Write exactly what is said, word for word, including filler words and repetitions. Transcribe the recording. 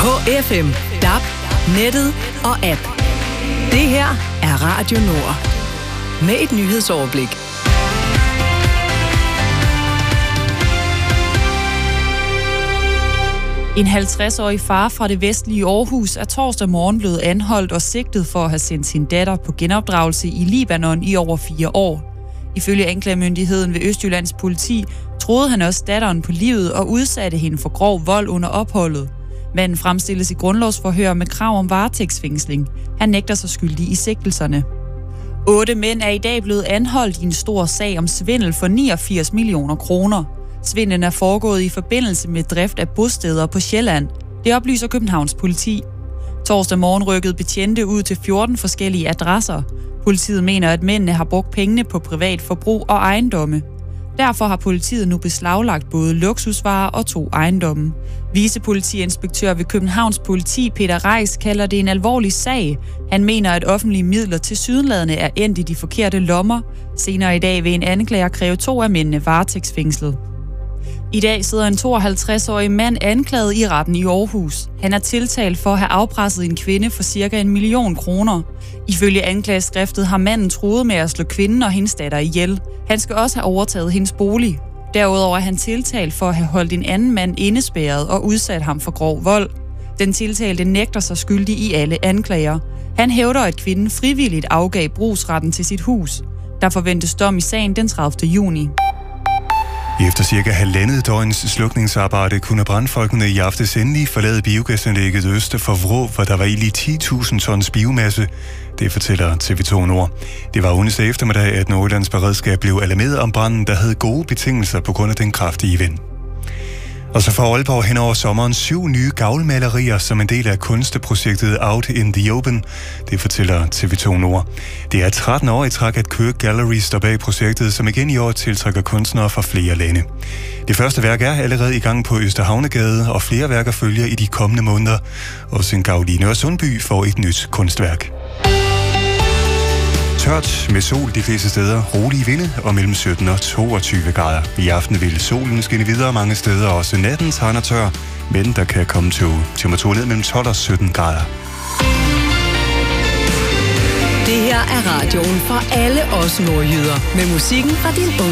På F M, D A B, nettet og app. Det her er Radio Nord. Med et nyhedsoverblik. En halvtreds-årig far fra det vestlige Aarhus er torsdag morgen blevet anholdt og sigtet for at have sendt sin datter på genopdragelse i Libanon i over fire år. Ifølge anklagemyndigheden ved Østjyllands politi troede han også datteren på livet og udsatte hende for grov vold under opholdet. Manden fremstilles i grundlovsforhør med krav om varetægtsfængsling. Han nægter sig skyldig i sigtelserne. Otte mænd er i dag blevet anholdt i en stor sag om svindel for niogfirs millioner kroner. Svindlen er foregået i forbindelse med drift af bosteder på Sjælland. Det oplyser Københavns politi. Torsdag morgen rykkede betjente ud til fjorten forskellige adresser. Politiet mener, at mændene har brugt pengene på privat forbrug og ejendomme. Derfor har politiet nu beslaglagt både luksusvarer og to ejendomme. Vicepolitiinspektør ved Københavns politi, Peter Reis, kalder det en alvorlig sag. Han mener, at offentlige midler tilsyneladende er endt i de forkerte lommer. Senere i dag vil en anklager kræve to af mændene varetægtsfængslet. I dag sidder en tooghalvtreds-årig mand anklaget i retten i Aarhus. Han er tiltalt for at have afpresset en kvinde for cirka en million kroner. Ifølge anklageskriftet har manden truet med at slå kvinden og hendes datter ihjel. Han skal også have overtaget hendes bolig. Derudover er han tiltalt for at have holdt en anden mand indespærret og udsat ham for grov vold. Den tiltalte nægter sig skyldig i alle anklager. Han hævder, at kvinden frivilligt afgav brugsretten til sit hus. Der forventes dom i sagen den tredivte juni. Efter cirka halvandet døgns slukningsarbejde kunne brandfolkene i aftes endelig forlade biogasanlægget øst for Vrå, hvor der var ild i ti tusind tons biomasse. Det fortæller T V to Nord. Det var onsdag eftermiddag, at Nordjyllands beredskab blev alarmeret om branden, der havde gode betingelser på grund af den kraftige vind. Og så får Aalborg hen over sommeren syv nye gavlmalerier som en del af kunstprojektet Out in the Open. Det fortæller T V to Nord. Det er tretten år i træk, at Køge Gallery står bag projektet, som igen i år tiltrækker kunstnere fra flere lande. Det første værk er allerede i gang på Østerhavnegade, og flere værker følger i de kommende måneder. Også en gavl i Nørresundby får et nyt kunstværk. Tørt med sol de fleste steder, rolige vinde og mellem sytten og toogtyve grader. I aften vil solen skinne videre mange steder, også natten tegner tør, men der kan komme til temperatur ned mellem tolv og sytten grader. Det her er radioen for alle os nordjyder med musikken fra din